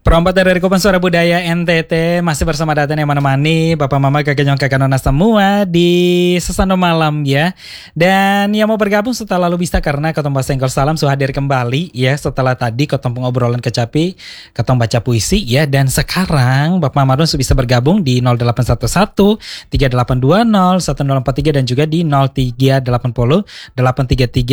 Perompat dari Kupang Suara Budaya NTT masih bersama Daten yang menemani Bapak Mama kakek nyong kakek nona semua di Sesando Malam ya. Dan yang mau bergabung setelah lalu bisa karena Ketong Senggol Salam sudah hadir kembali ya. Setelah tadi Ketong pengobrolan kecapi, Ketong baca puisi ya. Dan sekarang Bapak Mama sudah bisa bergabung di 0811 3820 1043 dan juga di 0380 833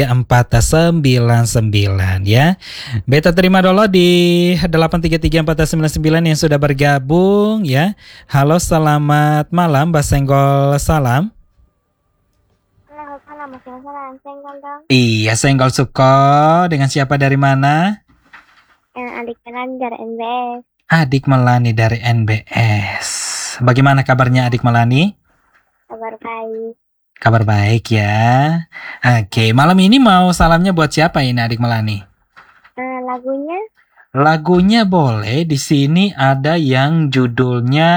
499 ya. Beta terima dulu di 833 499 yang sudah bergabung ya. Halo, selamat malam Mbak Senggol Salam. Halo, Mas Salam. Senggol dong. Iya, Senggol Suko. Dengan siapa dari mana? Adik Melani dari NBS. Adik Melani dari NBS. Bagaimana kabarnya Adik Melani? Kabar baik. Kabar baik ya. Oke, malam ini mau salamnya buat siapa ini Adik Melani? Lagunya? Lagunya boleh. Di sini ada yang judulnya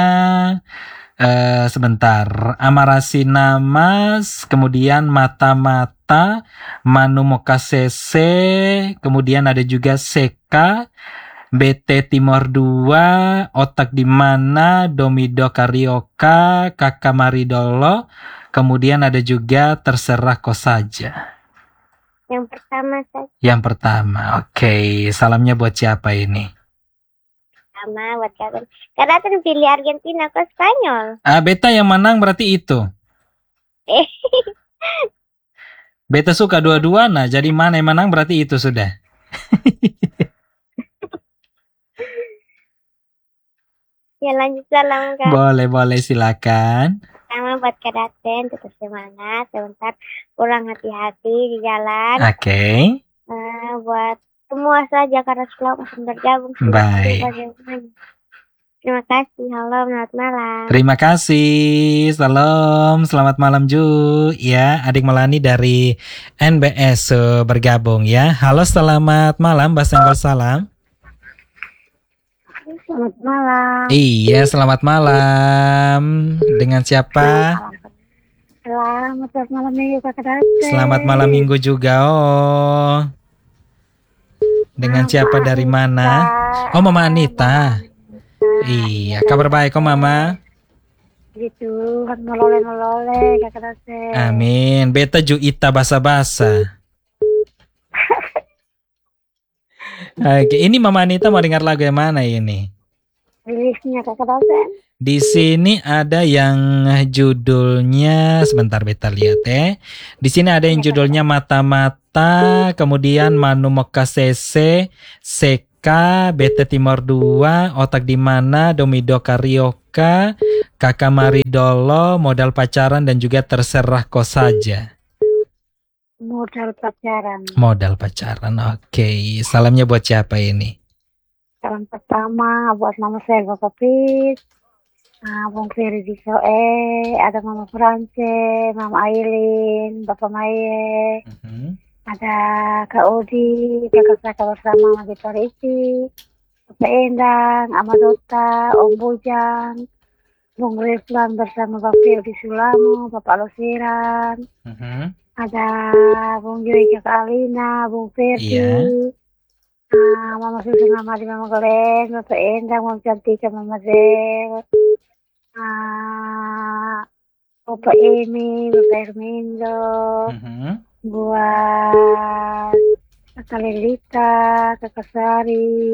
sebentar. Amarasi Namas, kemudian Mata-Mata, Manu Mokasese, kemudian ada juga Seka, BT Timor 2, Otak di Mana, Domido Karioka, Kakak Maridolo, kemudian ada juga Terserah Kau Saja. Yang pertama saja. Yang pertama, oke. Salamnya buat siapa ini? Sama buat kalian. Karena tadi pilih Argentina ke Spanyol. Beta yang menang berarti itu. Beta suka dua-dua, nah jadi mana yang menang berarti itu sudah. Ya lanjut salam kan. Boleh silakan. Sama buat Kadaten, tetap semangat. Sebentar pulang hati-hati di jalan. Oke. Buat semua saja karena selalu masih bergabung. Baik. Terima kasih. Halo, selamat malam. Terima kasih. Salam, selamat malam Ju. Ya, Adik Melani dari NBS bergabung ya. Halo, selamat malam Mbak Senggol Salam. Selamat malam. Iya, selamat malam. Dengan siapa? Selamat malam minggu Kak Daten. Selamat malam minggu juga. Oh. Dengan siapa dari mana? Oh, Mama Anita. Iya, kabar baik kok Mama. Gitu, kan melole Kak Daten. Amin. Beta Juita basa-basa. Oke, ini Mama Anita mau dengar lagu yang mana ini? Rilisnya Kak Daten. Di sini ada yang judulnya, sebentar beta lihat ya. Di sini ada yang judulnya Mata-Mata, kemudian Manu Mokasese, Seka, BT Timor 2, Otak di Mana, Domido Karioka, Kakak Maridolo, Modal Pacaran dan juga Terserah Kau Saja. Modal pacaran. Modal pacaran, oke. Salamnya buat siapa ini? Salam pertama buat Mama saya, Bapak Pit. Bung Ferry di Soe, ada Mama France, Mama Aileen, Bapak Maye, ada Kak Odi, kakak saya bersama Mama Gitarisi, Bapak Endang, Amadota, Om Bujang, Bung Reflan bersama Bapak Ferry Sulamo, Bapak Losiran, ada Bung Joy Kakak Alina, Bung Ferdi, Mama Susun, Mama di Mama Glenn, Bapak Endang, Mama Cantika, Mama Zel, Bapak Emi, Bapak Hermindo, buat Kakak Lelita, Kakak Sari,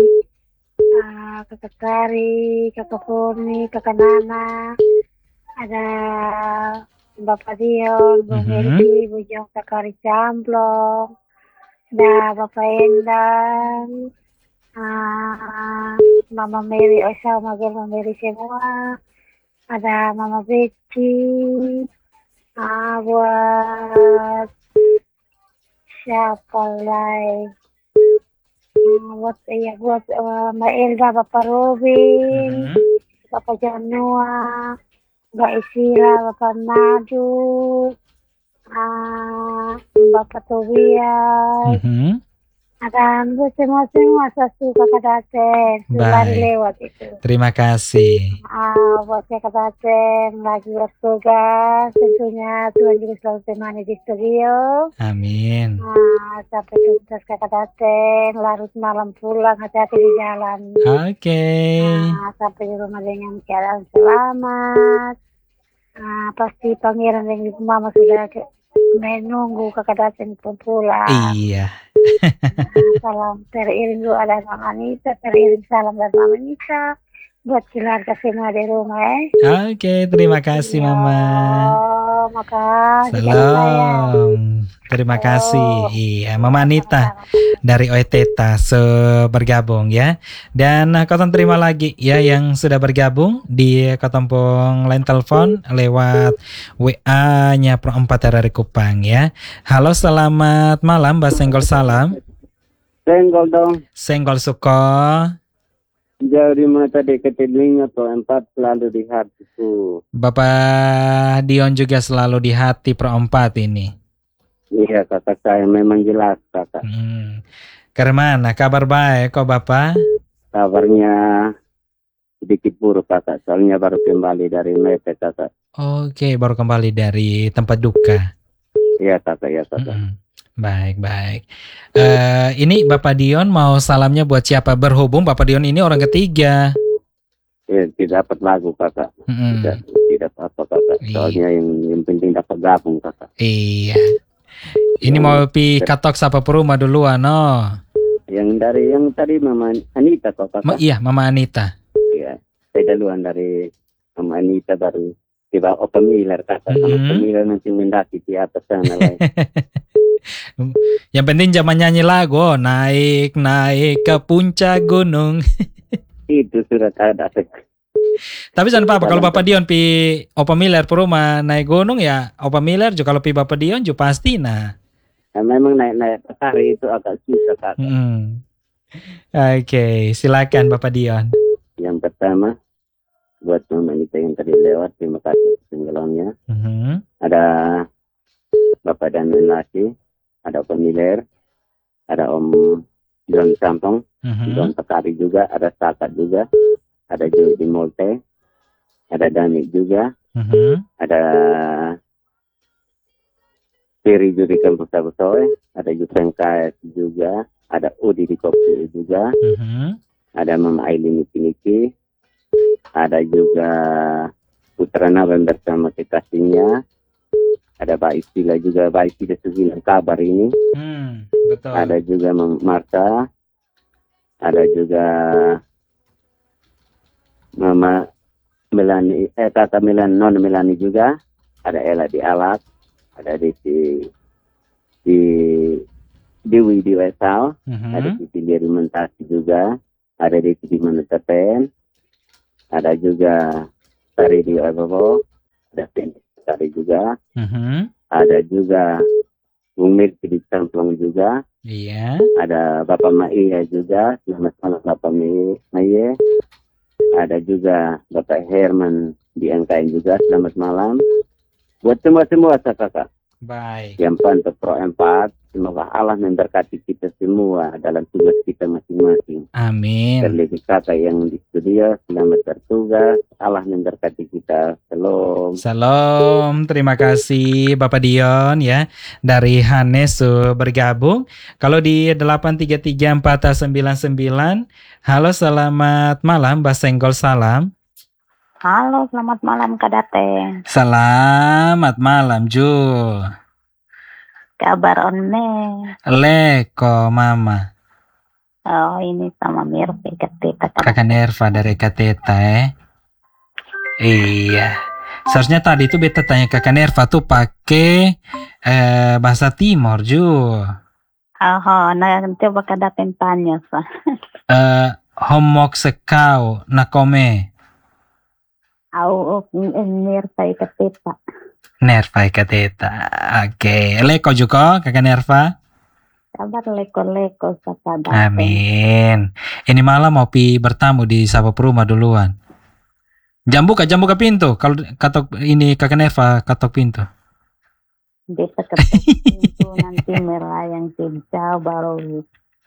Kakak Purni, Kakak Nana, ada Bapak Dion, Bung Herdi, Bu Jong, Kakak Ricamplong, ada Bapak Endang, Mama Mary, Osa, Mama Mary semua. Ada Mama Beci, buat siapa lagi? Buat Mbak Elda, Bapak Robin, Bapak Janua, Mbak Isira, Bapak Nadu, Bapak Tobias, Dan buat semua saya suka kadaten, lari Baik, lewat itu. terima kasih. Buat saya kadaten, lagi bertugas, tentunya Tuhan juga selalu temani di studio. Amin. Sampai tuntas ke kadaten, larut malam pulang, hati-hati di jalan. Oke. Sampai di rumah dengan keadaan selamat. Pasti pangeran dan ibu mama sudah menunggu kadaten pun pulang. Iya. Salam teriring doa dari Mama Anita, teriring salam dari Mama Anita buat keluarga semua di rumah Oke, terima kasih Iya, Mama. makasih kakak saya. Salam. Terima kasih. Iya, Mama Anita dari Oeteta bergabung ya. Dan Koton terima lagi ya yang sudah bergabung di Kotompong line telepon lewat WA-nya Pro 4 dari Kupang ya. Halo, selamat malam Mbak Senggol Salam. Senggol dong. Senggol Suko. Dari mata dekat telinga Pro 4 selalu di hatiku. Bapak Dion juga selalu di hati Pro 4 ini. Iya kakak saya memang jelas kakak. Kemana? Kabar baik kok Bapak? Kabarnya sedikit buruk kakak. Soalnya baru kembali dari Mete kakak. Oke, baru kembali dari tempat duka. Iya kakak, ya kakak. Baik. Ini Bapak Dion mau salamnya buat siapa? Berhubung Bapak Dion ini orang ketiga. Ya, tidak dapat lagu kakak. Tidak apa kakak. Soalnya yang penting dapat gabung kakak. Iya. Ini mau pi katok sapa perumah duluan, no? Yang tadi Mama Anita kok kakak. Iya, Mama Anita. Iya, saya duluan dari Mama Anita baru tiba Open Miller kakak. Open Miller nanti mendaki di atas sana lah. Yang penting zaman nyanyi lagu, naik ke puncak gunung. Itu sudah ada. Tapi jangan apa-apa, kalau Bapak Dion pi Opa Miller perumah naik gunung ya, Opa Miller juga kalau pi Bapak Dion juga pasti nah. Memang naik hari itu agak susah kakak. Oke, silakan Bapak Dion. Yang pertama buat Mama Anita yang tadi lewat, terima kasih singgalonnya. Ada Bapak dan Laki, ada Opa Miller, ada Om Don Sampong, Don Tekari juga, ada Sakat juga, ada Jody Molte, ada Danik juga, ada Peri Juri Kampus-Kampus, ada Yuseng KS juga, ada Udi di Kopi juga, ada Mama Aileen Niki, ada juga Putra Naban bersama kekasihnya, ada Pak Istila juga, Pak Istila sebilang kabar ini, betul. Ada juga Mama Marta, ada juga Mama Melani, Tata Melani, Non Melani juga, ada Ella di Alat, ada di Dewi di Wesal, ada di Mentasi juga, ada di Menetepen, ada juga Tari di Ebobo, ada Tari juga, ada juga Bung Mirki di Camplong juga, iya. Ada Bapak Maiya juga, selamat malam Bapak Maiya, ada juga Bapak Herman di NKN juga, selamat malam. Buat semua kakak. Baik. Yang pantau Pro 4, semoga Allah memberkati kita semua dalam tugas kita masing-masing. Amin. Terlebih kakak yang di studio, selamat bertugas. Allah memberkati kita. Salam. Terima kasih Bapak Dion ya dari Hanes bergabung. Kalau di 8334099, halo selamat malam Mbak Senggol Salam. Halo, selamat malam Kak Dateng. Selamat malam Ju. Kabar onne. Leko Mama. Oh, ini sama Mirva Kateta. Kakak Nerva dari Kateta Iya. Seharusnya tadi itu beta tanya Kakak Nerva tuh pakai bahasa Timor Ju. Nanti Kak Dateng tanya sah. Homok sekau nakome. Nerva Kateta. Nerva Kateta. Oke. Leko juga Kakak Nerva. Kabar leko-leko Kak Dateng. Amin. Ini malam mau bertamu di Sapa Perumah duluan. Jam buka pintu. Kalau katok ini Kakak Nerva katok pintu. Bisa ketok pintu nanti melayang ke jauh baru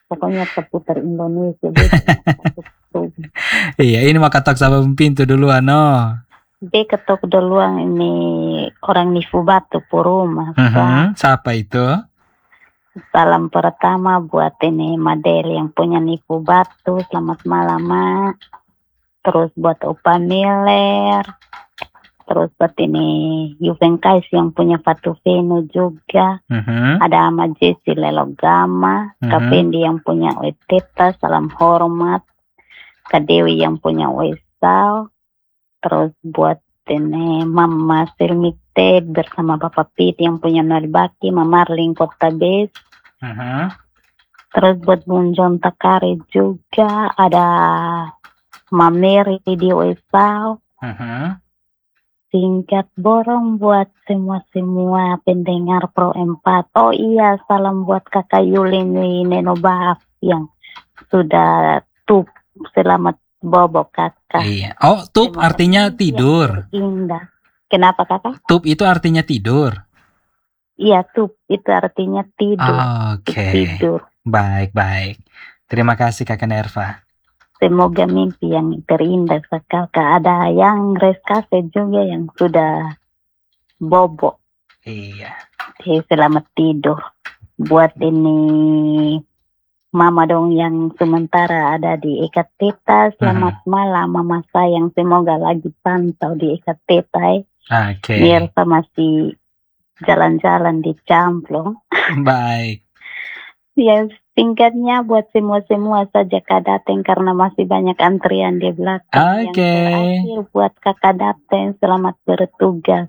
Pokoknya seputar Indonesia. Dia Iya, ini mah ketok sama pintu duluan, no. dia ketok duluan ini orang Nifu Batu Puruma. Siapa itu? Salam pertama buat ini Madel yang punya Nifu Batu. Selamat malam, Ma. Terus buat Opa Miller. Terus buat ini Juvenkais yang punya Fatu Venu juga. Ada Ama Jesse Lelogama. Kapendi yang punya Oeteta. Salam hormat. Kadewi yang punya Wesal. Terus buat ini Mama Silmite bersama Bapak Pit yang punya Nalbaki. Mama Marling Kota Bes. Terus buat Bunjon Takari juga. Ada Mameri di Wesal. Singkat borong buat semua pendengar Pro 4. Oh iya, salam buat Kakak Yulin Nenobaf yang sudah tup. Selamat bobo Kakak. Iya. Oh, tup artinya tidur. Indah. Kenapa Kakak? Tup itu artinya tidur. Iya, tup itu artinya tidur. Oke. Tidur. Baik. Terima kasih Kakak Nerva. Semoga mimpi yang terindah Kakak. Ada yang reskase juga yang sudah bobo. Iya. Selamat tidur. Buat ini Mama dong yang sementara ada di Ekateta. Selamat malam Mama sayang. Semoga lagi pantau di Ekateta. Oke. Mirsa masih jalan-jalan di Camplong. Baik. Ya, singkatnya buat semua saja Kak Daten karena masih banyak antrian di belakang. Yang terakhir buat Kakak Daten, selamat bertugas.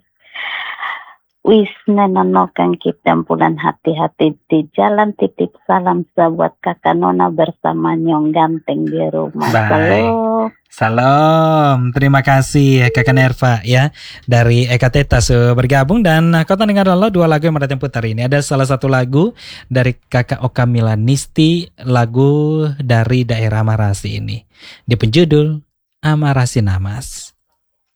Wisna nanokan kita pulang hati-hati di jalan. Titip salam buat Kakak Nona bersama Nyong Ganteng di rumah. Salam. Terima kasih Kakak Nerva ya dari Ekateta bergabung. Dan kau dengar dulu dua lagu yang mereka putar ini. Ada salah satu lagu dari Kakak Oka Milanisti, lagu dari daerah Marasi ini. Di penjudul Amarasi Namas.